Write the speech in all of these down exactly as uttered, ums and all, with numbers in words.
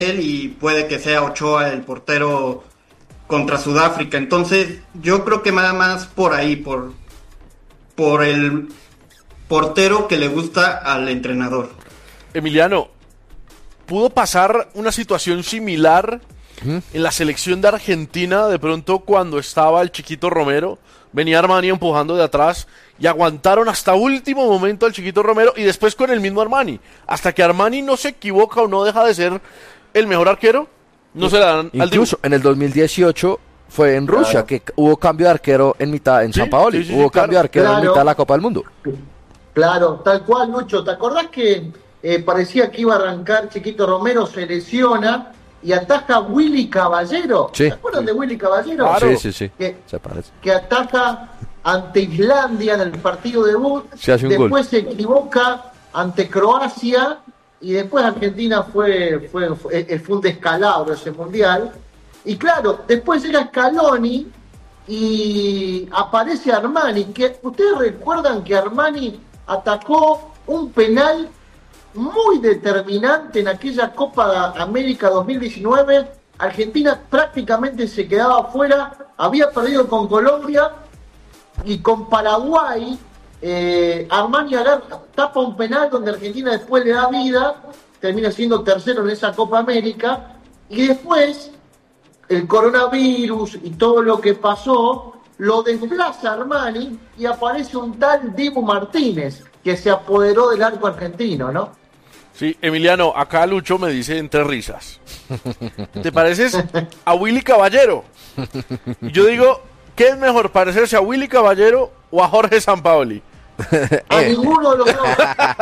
y puede que sea Ochoa el portero contra Sudáfrica. Entonces yo creo que nada más por ahí, por, por el portero que le gusta al entrenador. Emiliano, ¿pudo pasar una situación similar ¿Mm? en la selección de Argentina de pronto cuando estaba el Chiquito Romero? Venía Armani empujando de atrás y aguantaron hasta último momento al Chiquito Romero y después con el mismo Armani. Hasta que Armani no se equivoca o no deja de ser el mejor arquero, no se la dan al Incluso en el dos mil dieciocho fue en Rusia, claro, que hubo cambio de arquero en mitad, en sí, San Paoli, sí, sí, hubo sí, cambio claro. de arquero claro. en mitad de la Copa del Mundo. Claro, tal cual, Lucho. ¿Te acordás que eh, parecía que iba a arrancar Chiquito Romero, se lesiona y ataja Willy Caballero? Sí. ¿Se acuerdan sí. de Willy Caballero? Claro. Sí, sí, sí. Que, se parece. que ataja ante Islandia en el partido debut, se hace un después gol. se equivoca ante Croacia y después Argentina fue, fue, fue, fue un descalabro ese mundial. Y claro, después llega Scaloni y aparece Armani, que ustedes recuerdan que Armani atacó un penal muy determinante en aquella Copa América dos mil diecinueve. Argentina prácticamente se quedaba fuera, había perdido con Colombia y con Paraguay. eh, Armani agarra, tapa un penal donde Argentina después le da vida, termina siendo tercero en esa Copa América, y después el coronavirus y todo lo que pasó lo desplaza Armani y aparece un tal Dibu Martínez que se apoderó del arco argentino, ¿no? Sí, Emiliano, acá Lucho me dice entre risas, ¿te pareces a Willy Caballero? Y yo digo, ¿qué es mejor, parecerse a Willy Caballero o a Jorge Sampaoli? A ninguno de los dos.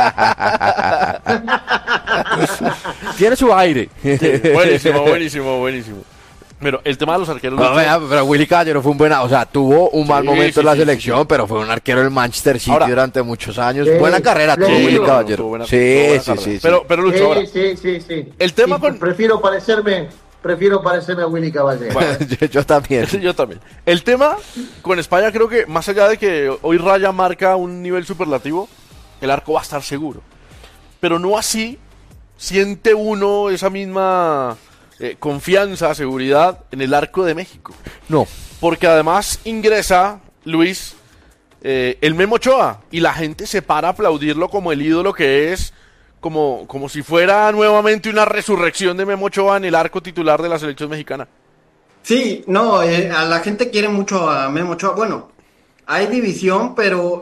Tiene su aire. Sí, buenísimo, buenísimo, buenísimo. Pero el tema de los arqueros... No, vea, pero Willy Caballero fue un buen... O sea, tuvo un mal sí, momento sí, en la sí, selección, sí, pero fue un arquero del Manchester City ahora, durante muchos años. Sí, buena carrera tuvo sí, Willy Caballero. Buena, sí, buena sí, sí, sí. Pero, pero Lucho, sí, ahora... Sí, sí, sí. El tema sí, con... Prefiero parecerme... Prefiero parecerme a Willy Caballero. Bueno, yo, yo también. Yo también. El tema con España, creo que más allá de que hoy Raya marca un nivel superlativo, el arco va a estar seguro. Pero no así siente uno esa misma eh, confianza, seguridad en el arco de México. No. Porque además ingresa, Luis, eh, el Memo Ochoa, y la gente se para a aplaudirlo como el ídolo que es. Como, como si fuera nuevamente una resurrección de Memo Ochoa en el arco titular de la selección mexicana. Sí, no, eh, a la gente quiere mucho a Memo Ochoa. Bueno, hay división, pero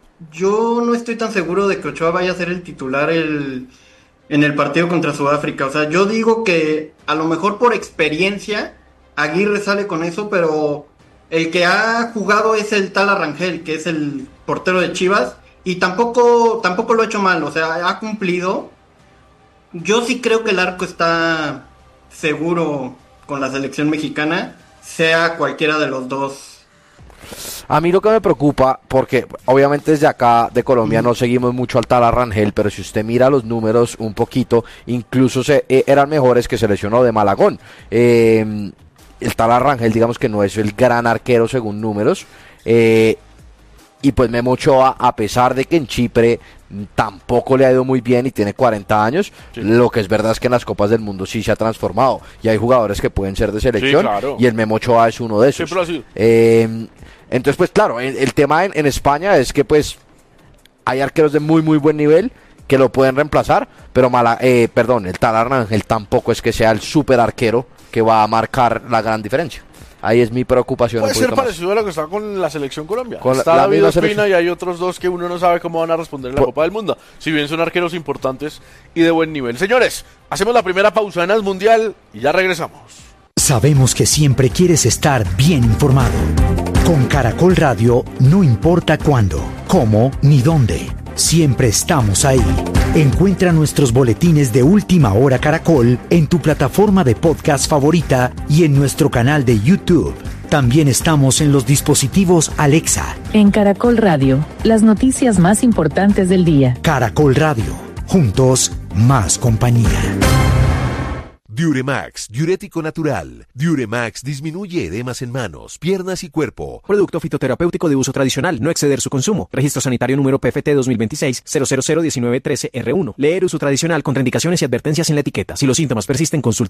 yo no estoy tan seguro de que Ochoa vaya a ser el titular el, en el partido contra Sudáfrica. O sea, yo digo que a lo mejor por experiencia Aguirre sale con eso, pero el que ha jugado es el Tala Rangel, que es el portero de Chivas. Y tampoco, tampoco lo ha hecho mal, o sea, ha cumplido. Yo sí creo que el arco está seguro con la selección mexicana, sea cualquiera de los dos. A mí lo que me preocupa, porque obviamente desde acá de Colombia no seguimos mucho al Tala Rangel, pero si usted mira los números un poquito, incluso se, eh, eran mejores que se lesionó de Malagón. Eh, el Tala Rangel, digamos que no es el gran arquero según números, eh, y pues Memo Ochoa, a pesar de que en Chipre tampoco le ha ido muy bien y tiene cuarenta años, sí, lo que es verdad es que en las Copas del Mundo sí se ha transformado y hay jugadores que pueden ser de selección, sí, claro, y el Memo Ochoa es uno de esos. Siempre lo ha sido. Eh, entonces pues claro, el, el tema en, en España es que pues hay arqueros de muy muy buen nivel que lo pueden reemplazar, pero mala, eh, perdón, el Tala Rangel tampoco es que sea el super arquero que va a marcar la gran diferencia. Ahí es mi preocupación. Puede ser parecido más a lo que está con la selección Colombia. Con está la, David Ospina y hay otros dos que uno no sabe cómo van a responder en la Por... Copa del Mundo. Si bien son arqueros importantes y de buen nivel. Señores, hacemos la primera pausa en el Mundial y ya regresamos. Sabemos que siempre quieres estar bien informado. Con Caracol Radio, no importa cuándo, cómo ni dónde. Siempre estamos ahí. Encuentra nuestros boletines de Última Hora Caracol en tu plataforma de podcast favorita y en nuestro canal de YouTube. También estamos en los dispositivos Alexa. En Caracol Radio, las noticias más importantes del día. Caracol Radio, juntos, más compañía. Diuremax, diurético natural. Diuremax disminuye edemas en manos, piernas y cuerpo. Producto fitoterapéutico de uso tradicional, no exceder su consumo. Registro sanitario número P F T dos mil veintiséis cero cero cero uno nueve uno tres R uno. Leer uso tradicional, contraindicaciones y advertencias en la etiqueta. Si los síntomas persisten, consulte